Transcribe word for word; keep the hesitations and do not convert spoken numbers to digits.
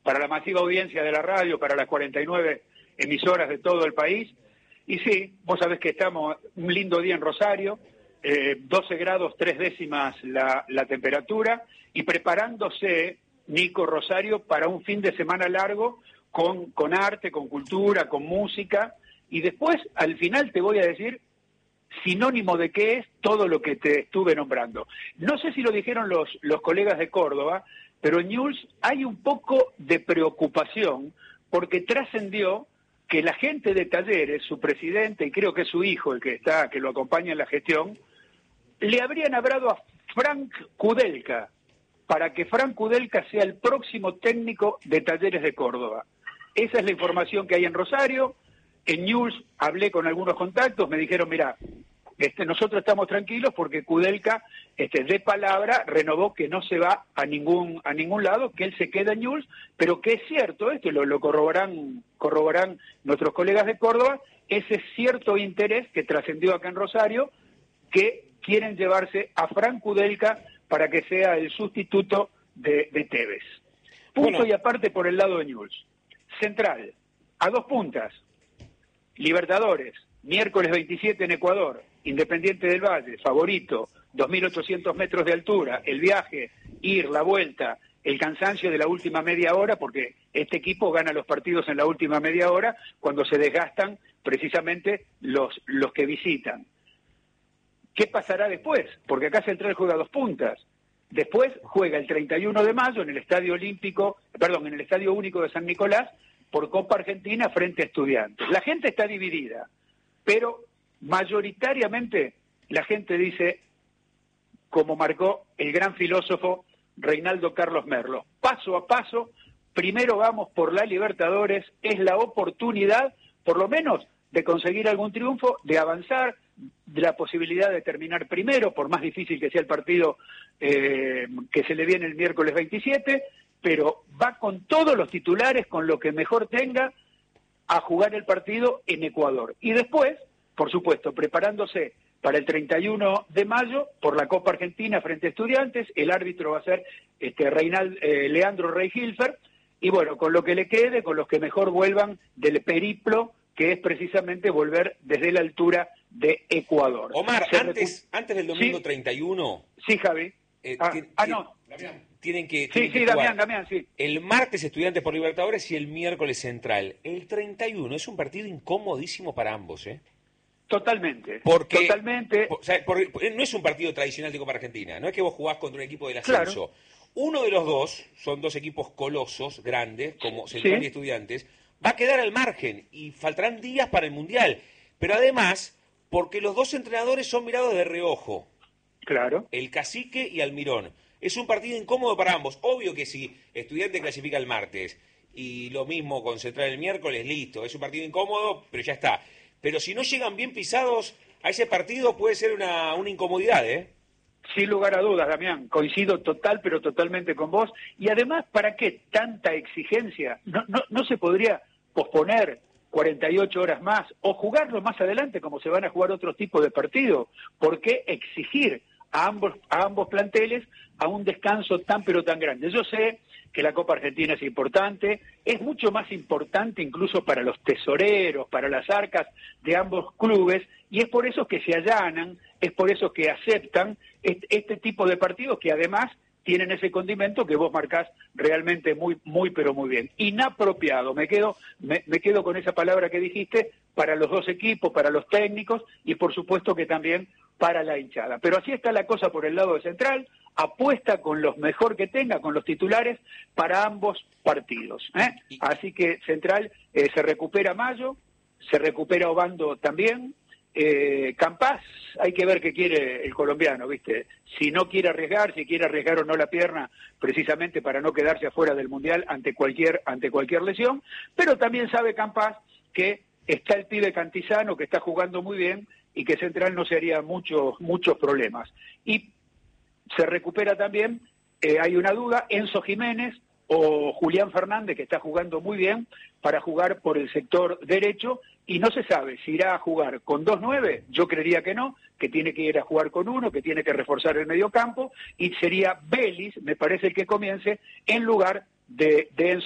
para la masiva audiencia de la radio, para las cuarenta y nueve emisoras de todo el país. Y sí, vos sabés que estamos un lindo día en Rosario, eh, doce grados, tres décimas la, la temperatura, y preparándose, Nico, Rosario, para un fin de semana largo con, con arte, con cultura, con música, y después, al final, te voy a decir sinónimo de qué es todo lo que te estuve nombrando. No sé si lo dijeron los, los colegas de Córdoba, pero en Newell's hay un poco de preocupación porque trascendió que la gente de Talleres, su presidente y creo que es su hijo el que está, que lo acompaña en la gestión, le habrían hablado a Frank Kudelka para que Frank Kudelka sea el próximo técnico de Talleres de Córdoba. Esa es la información que hay en Rosario. En Newell's hablé con algunos contactos, me dijeron, mira, este, nosotros estamos tranquilos porque Kudelka, este, de palabra, renovó que no se va a ningún a ningún lado, que él se queda en Newell's, pero que es cierto, esto lo, lo corroborarán, corroborarán nuestros colegas de Córdoba, ese cierto interés que trascendió acá en Rosario, que quieren llevarse a Frank Kudelka para que sea el sustituto de, de Tevez. Punto bueno. Y aparte por el lado de Newell's. Central, a dos puntas, Libertadores, miércoles veintisiete en Ecuador, Independiente del Valle, favorito, dos mil ochocientos metros de altura, el viaje, ir, la vuelta, el cansancio de la última media hora, porque este equipo gana los partidos en la última media hora cuando se desgastan precisamente los, los que visitan. ¿Qué pasará después? Porque acá Central juega dos puntas. Después juega el treinta y uno de mayo en el Estadio Olímpico, perdón, en el Estadio Único de San Nicolás, por Copa Argentina frente a Estudiantes. La gente está dividida, pero mayoritariamente la gente dice, como marcó el gran filósofo Reinaldo Carlos Merlo, paso a paso, primero vamos por la Libertadores, es la oportunidad, por lo menos, de conseguir algún triunfo, de avanzar, de la posibilidad de terminar primero, por más difícil que sea el partido eh, que se le viene el miércoles veintisiete, pero va con todos los titulares, con lo que mejor tenga, a jugar el partido en Ecuador. Y después, por supuesto, preparándose para el treinta y uno de mayo por la Copa Argentina frente a Estudiantes, el árbitro va a ser este Reinald, eh, Leandro Rey Hilfer, y bueno, con lo que le quede, con los que mejor vuelvan del periplo, que es precisamente volver desde la altura de Ecuador. Omar, antes, recu- antes del domingo ¿Sí? treinta y uno... Sí, Javi. Eh, ah, ti- ah, ti- no. Tienen que, sí, tienen sí, que Damián, Damián, sí. El martes Estudiantes por Libertadores y el miércoles Central. El treinta y uno es un partido incomodísimo para ambos, ¿eh? Totalmente. Porque, Totalmente. Por, o sea, por, por, no es un partido tradicional de Copa Argentina. No es que vos jugás contra un equipo del ascenso. Claro. Uno de los dos, son dos equipos colosos, grandes, como Central sí. y Estudiantes, va a quedar al margen y faltarán días para el Mundial. Pero además, porque los dos entrenadores son mirados de reojo. Claro. El Cacique y Almirón. Es un partido incómodo para ambos. Obvio que si Estudiante clasifica el martes y lo mismo con Central el miércoles, listo. Es un partido incómodo, pero ya está. Pero si no llegan bien pisados a ese partido puede ser una, una incomodidad, ¿eh? Sin lugar a dudas, Damián. Coincido total, pero totalmente con vos. Y además, ¿para qué tanta exigencia? ¿No, no, no se podría posponer cuarenta y ocho horas más o jugarlo más adelante como se van a jugar otros tipos de partidos? ¿Por qué exigir a ambos, a ambos planteles a un descanso tan pero tan grande? Yo sé que la Copa Argentina es importante, es mucho más importante incluso para los tesoreros, para las arcas de ambos clubes, y es por eso que se allanan, es por eso que aceptan este, este tipo de partidos que además tienen ese condimento que vos marcás realmente muy, muy, pero muy bien. Inapropiado, me quedo, me, me quedo con esa palabra que dijiste, para los dos equipos, para los técnicos, y por supuesto que también para la hinchada. Pero así está la cosa por el lado de Central, apuesta con los mejor que tenga, con los titulares, para ambos partidos, ¿eh? Así que Central eh, se recupera Mayo, se recupera Obando también, eh, Campás, hay que ver qué quiere el colombiano, ¿viste? Si no quiere arriesgar, si quiere arriesgar o no la pierna, precisamente para no quedarse afuera del Mundial ante cualquier, ante cualquier lesión, pero también sabe Campás que está el pibe Cantizano, que está jugando muy bien, y que Central no se haría muchos, muchos problemas. Y se recupera también, eh, hay una duda, Enzo Jiménez o Julián Fernández, que está jugando muy bien, para jugar por el sector derecho, y no se sabe si irá a jugar con dos nueve, yo creería que no, que tiene que ir a jugar con uno, que tiene que reforzar el mediocampo, y sería Vélez, me parece el que comience, en lugar de, de Enzo